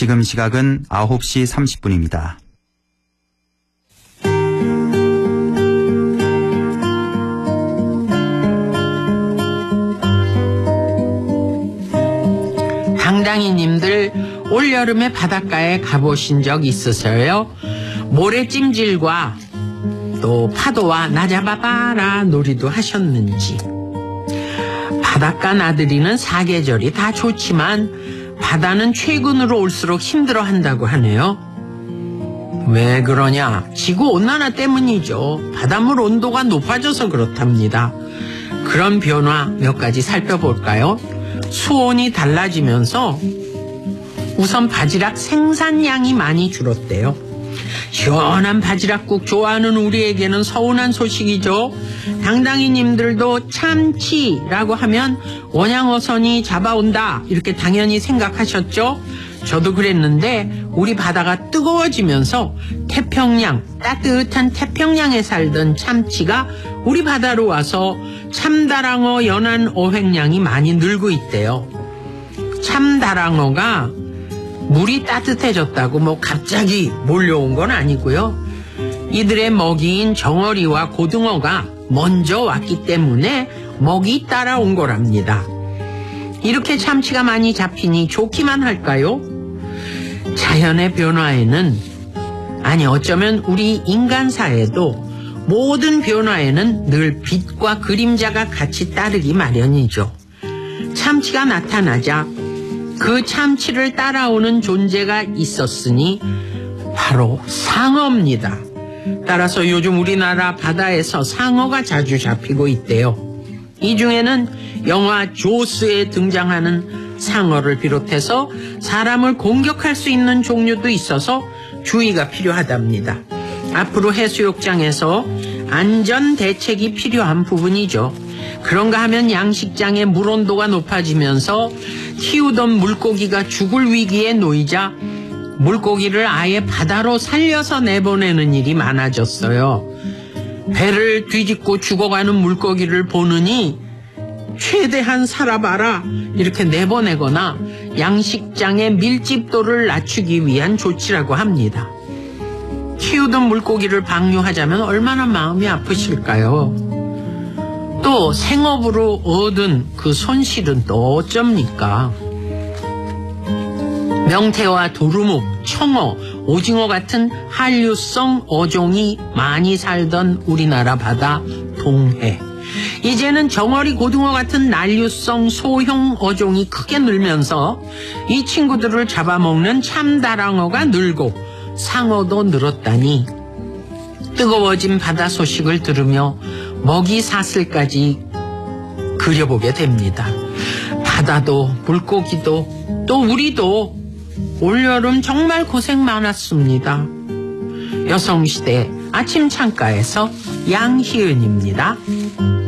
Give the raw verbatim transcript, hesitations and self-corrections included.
지금 시각은 아홉 시 삼십 분입니다. 당당이님들 올여름에 바닷가에 가보신 적 있으세요? 모래찜질과 또 파도와 나 잡아봐라 놀이도 하셨는지. 바닷가 나들이는 사계절이 다 좋지만 바다는 최근으로 올수록 힘들어한다고 하네요. 왜 그러냐? 지구온난화 때문이죠. 바닷물 온도가 높아져서 그렇답니다. 그런 변화 몇 가지 살펴볼까요? 수온이 달라지면서 우선 바지락 생산량이 많이 줄었대요. 시원한 바지락국 좋아하는 우리에게는 서운한 소식이죠. 당당이님들도 참치라고 하면 원양어선이 잡아온다 이렇게 당연히 생각하셨죠? 저도 그랬는데 우리 바다가 뜨거워지면서 태평양, 따뜻한 태평양에 살던 참치가 우리 바다로 와서 참다랑어 연안 어획량이 많이 늘고 있대요. 참다랑어가 물이 따뜻해졌다고 뭐 갑자기 몰려온 건 아니고요. 이들의 먹이인 정어리와 고등어가 먼저 왔기 때문에 먹이 따라온 거랍니다. 이렇게 참치가 많이 잡히니 좋기만 할까요? 자연의 변화에는, 아니 어쩌면 우리 인간사에도 모든 변화에는 늘 빛과 그림자가 같이 따르기 마련이죠. 참치가 나타나자 그 참치를 따라오는 존재가 있었으니 바로 상어입니다. 따라서 요즘 우리나라 바다에서 상어가 자주 잡히고 있대요. 이 중에는 영화 조스에 등장하는 상어를 비롯해서 사람을 공격할 수 있는 종류도 있어서 주의가 필요하답니다. 앞으로 해수욕장에서 안전 대책이 필요한 부분이죠. 그런가 하면 양식장의 물 온도가 높아지면서 키우던 물고기가 죽을 위기에 놓이자 물고기를 아예 바다로 살려서 내보내는 일이 많아졌어요. 배를 뒤집고 죽어가는 물고기를 보느니 최대한 살아봐라 이렇게 내보내거나 양식장의 밀집도를 낮추기 위한 조치라고 합니다. 키우던 물고기를 방류하자면 얼마나 마음이 아프실까요? 또 생업으로 얻은 그 손실은 또 어쩝니까? 명태와 도루묵, 청어, 오징어 같은 한류성 어종이 많이 살던 우리나라 바다 동해. 이제는 정어리, 고등어 같은 난류성 소형 어종이 크게 늘면서 이 친구들을 잡아먹는 참다랑어가 늘고 상어도 늘었다니 뜨거워진 바다 소식을 들으며 먹이 사슬까지 그려보게 됩니다. 바다도 물고기도 또 우리도 올여름 정말 고생 많았습니다. 여성시대 아침 창가에서 양희은입니다.